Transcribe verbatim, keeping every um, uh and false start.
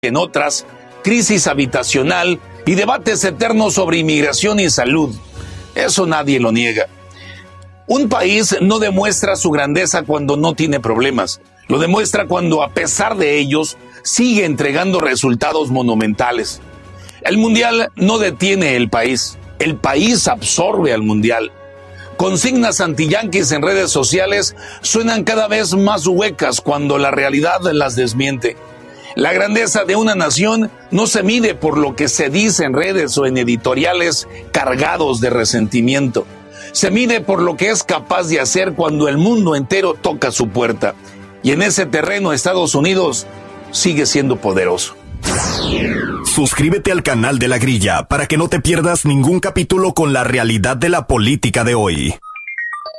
en otras, crisis habitacional y debates eternos sobre inmigración y salud. Eso nadie lo niega. Un país no demuestra su grandeza cuando no tiene problemas. Lo demuestra cuando, a pesar de ellos, sigue entregando resultados monumentales. El mundial no detiene el país. El país absorbe al mundial. Consignas antiyanquis en redes sociales suenan cada vez más huecas cuando la realidad las desmiente. La grandeza de una nación no se mide por lo que se dice en redes o en editoriales cargados de resentimiento. Se mide por lo que es capaz de hacer cuando el mundo entero toca su puerta. Y en ese terreno Estados Unidos sigue siendo poderoso. Suscríbete al canal de La Grilla para que no te pierdas ningún capítulo con la realidad de la política de hoy.